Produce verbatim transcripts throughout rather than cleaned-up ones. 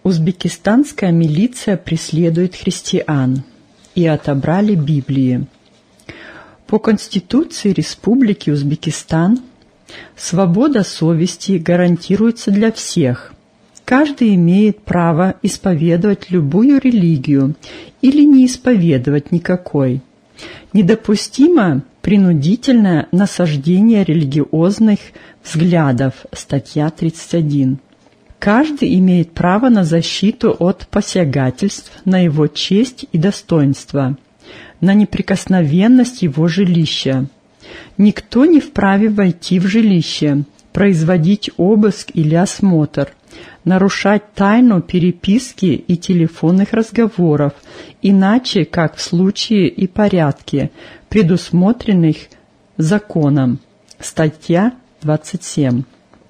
Узбекистанская милиция преследует христиан и отобрали Библии. По Конституции Республики Узбекистан свобода совести гарантируется для всех. Каждый имеет право исповедовать любую религию или не исповедовать никакой. Недопустимо принудительное насаждение религиозных взглядов, статья тридцать один. Каждый имеет право на защиту от посягательств на его честь и достоинство, на неприкосновенность его жилища. Никто не вправе войти в жилище, производить обыск или осмотр, нарушать тайну переписки и телефонных разговоров, иначе как в случае и порядке, предусмотренных законом. Статья двадцать семь.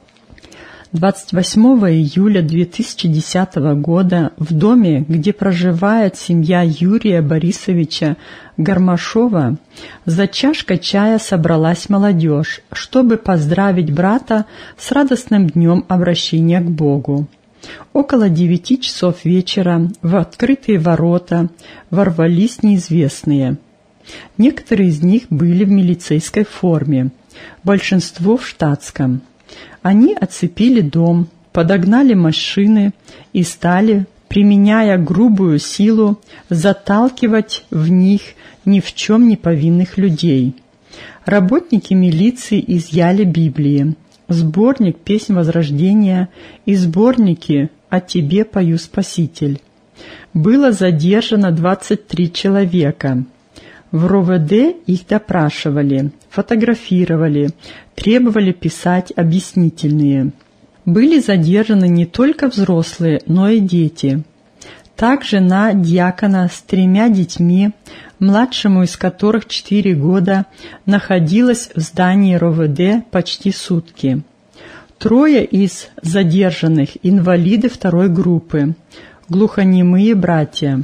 двадцать восьмого июля две тысячи десятого года в доме, где проживает семья Юрия Борисовича Гармашова, за чашкой чая собралась молодежь, чтобы поздравить брата с радостным днем обращения к Богу. Около девяти часов вечера в открытые ворота ворвались неизвестные. Некоторые из них были в милицейской форме, большинство в штатском. Они оцепили дом, подогнали машины и стали, применяя грубую силу, заталкивать в них ни в чем не повинных людей. Работники милиции изъяли Библии, сборник «Песнь Возрождения» и сборники «О тебе пою, Спаситель». Было задержано двадцать три человека. В РОВД их допрашивали, фотографировали, требовали писать объяснительные. Были задержаны не только взрослые, но и дети. Также на дьякона с тремя детьми, младшему из которых четыре года, находилась в здании РОВД почти сутки. Трое из задержанных – инвалиды второй группы, глухонемые братья.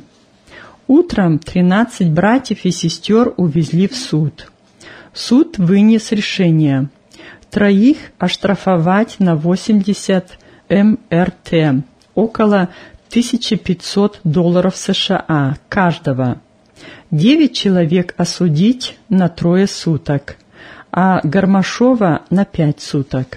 Утром тринадцать братьев и сестер увезли в суд. Суд вынес решение троих оштрафовать на восемьдесят эм эр тэ, около тысяча пятьсот долларов США каждого. Девять человек осудить на трое суток, а Гармашова на пять суток.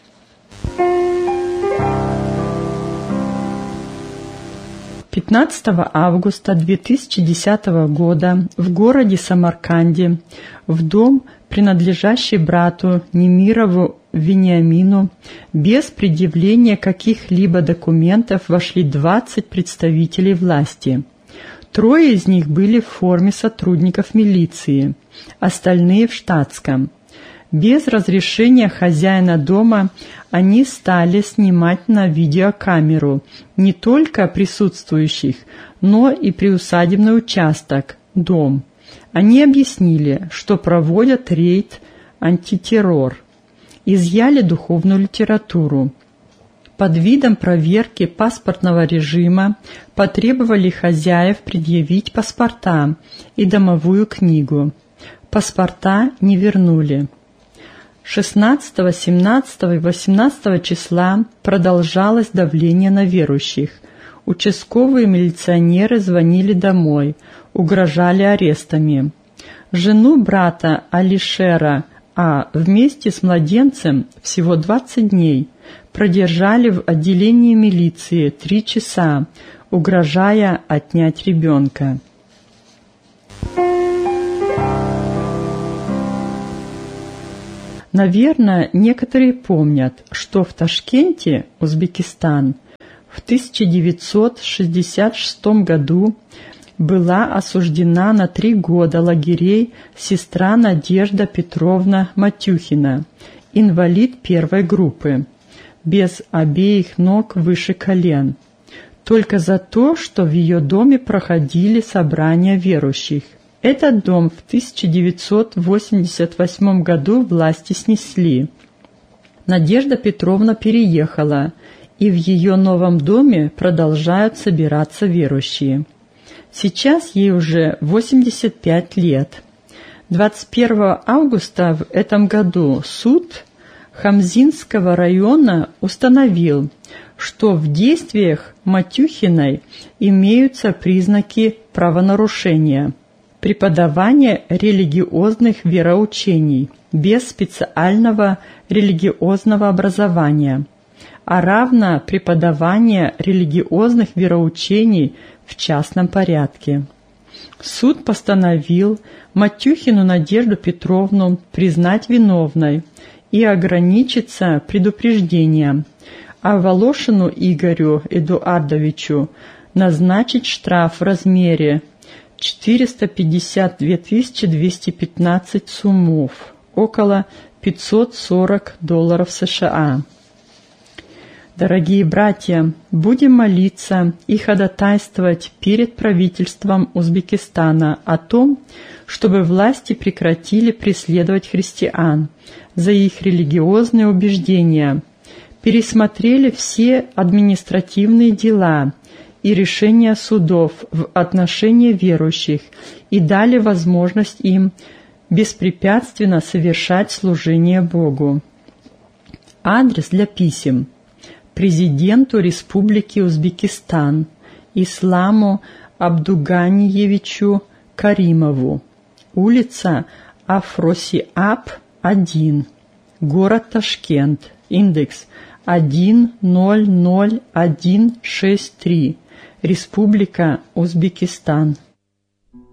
пятнадцатого августа две тысячи десятого года в городе Самарканде в дом, принадлежащий брату Немирову Вениамину, без предъявления каких-либо документов вошли двадцать представителей власти. Трое из них были в форме сотрудников милиции, остальные в штатском. Без разрешения хозяина дома они стали снимать на видеокамеру не только присутствующих, но и приусадебный участок, дом. Они объяснили, что проводят рейд антитеррор. Изъяли духовную литературу. Под видом проверки паспортного режима потребовали хозяев предъявить паспорта и домовую книгу. Паспорта не вернули. шестнадцатого, семнадцатого и восемнадцатого числа продолжалось давление на верующих. Участковые милиционеры звонили домой, угрожали арестами. Жену брата Алишера А вместе с младенцем всего двадцать дней продержали в отделении милиции три часа, угрожая отнять ребенка. Наверное, некоторые помнят, что в Ташкенте, Узбекистан, в тысяча девятьсот шестьдесят шестом году была осуждена на три года лагерей сестра Надежда Петровна Матюхина, инвалид первой группы, без обеих ног выше колен, только за то, что в ее доме проходили собрания верующих. Этот дом в тысяча девятьсот восемьдесят восьмом году власти снесли. Надежда Петровна переехала, и в ее новом доме продолжают собираться верующие. Сейчас ей уже восемьдесят пять лет. двадцать первого августа в этом году суд Хамзинского района установил, что в действиях Матюхиной имеются признаки правонарушения. Преподавание религиозных вероучений без специального религиозного образования, а равно преподавание религиозных вероучений в частном порядке. Суд постановил Матюхину Надежду Петровну признать виновной и ограничиться предупреждением, а Волошину Игорю Эдуардовичу назначить штраф в размере четыреста пятьдесят две тысячи двести пятнадцать сумов, около пятьсот сорок долларов США. Дорогие братья, будем молиться и ходатайствовать перед правительством Узбекистана о том, чтобы власти прекратили преследовать христиан за их религиозные убеждения, пересмотрели все административные дела и решения судов в отношении верующих и дали возможность им беспрепятственно совершать служение Богу. Адрес для писем: президенту Республики Узбекистан Исламу Абдуганиевичу Каримову, улица Афросиаб, один, город Ташкент, индекс один ноль ноль один шесть три, Республика Узбекистан.